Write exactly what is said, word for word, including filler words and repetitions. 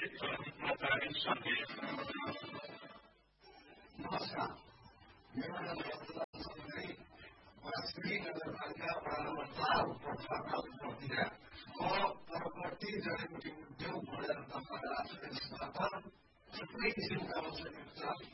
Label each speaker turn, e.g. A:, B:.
A: कर्मचारी सन्देश
B: नमस्कार मेरो नाम सबै वास्वी नगरपालिका प्रारम्भ प्रतिक्रिया म परवर्ती जडीबुटी उद्योग भनेर तपाईँलाई आज यसबाट थुप्रै किसिमका औषधि उपचार